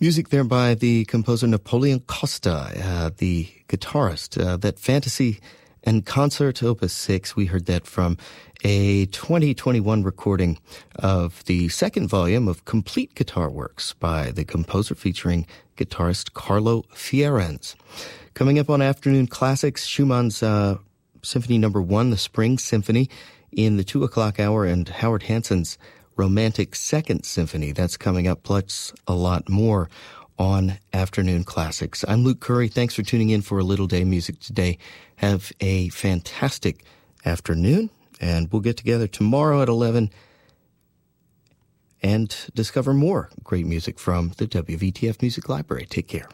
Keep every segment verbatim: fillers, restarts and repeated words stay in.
Music there by the composer Napoleon Costa, uh, the guitarist. Uh, that Fantasy and Concert Opus six, we heard that from a twenty twenty-one recording of the second volume of Complete Guitar Works by the composer featuring guitarist Carlo Fierens. Coming up on Afternoon Classics, Schumann's uh, Symphony Number One, the Spring Symphony, in the two o'clock hour, and Howard Hanson's Romantic Second Symphony. That's coming up, plus a lot more on Afternoon Classics. I'm Luke Curry. Thanks for tuning in for A Little Day Music today. Have a fantastic afternoon, and we'll get together tomorrow at eleven and discover more great music from the W V T F Music Library. Take care.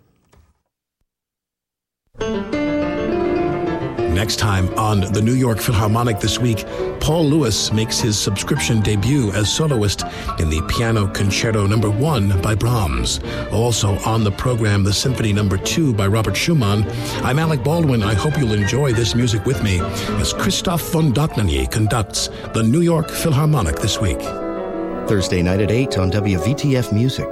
Next time on the New York Philharmonic this week, Paul Lewis makes his subscription debut as soloist in the Piano Concerto Number One by Brahms. Also on the program, the Symphony Number Two by Robert Schumann. I'm Alec Baldwin. I hope you'll enjoy this music with me as Christoph von Dohnanyi conducts the New York Philharmonic this week. Thursday night at eight on W V T F Music.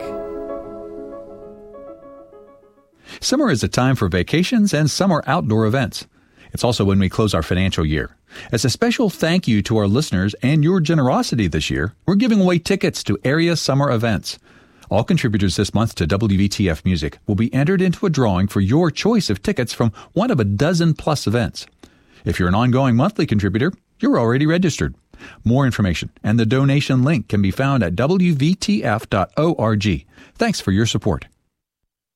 Summer is a time for vacations and summer outdoor events. It's also when we close our financial year. As a special thank you to our listeners and your generosity this year, we're giving away tickets to area summer events. All contributors this month to W V T F Music will be entered into a drawing for your choice of tickets from one of a dozen plus events. If you're an ongoing monthly contributor, you're already registered. More information and the donation link can be found at W V T F dot org. Thanks for your support.